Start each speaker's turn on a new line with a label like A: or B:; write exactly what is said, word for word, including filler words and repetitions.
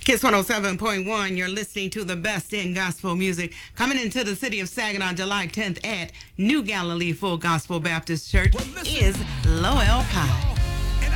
A: Kiss one oh seven point one, you're listening to the best in gospel music. Coming into the city of Saginaw July tenth at New Galilee Full Gospel Baptist Church is Lowell Pie.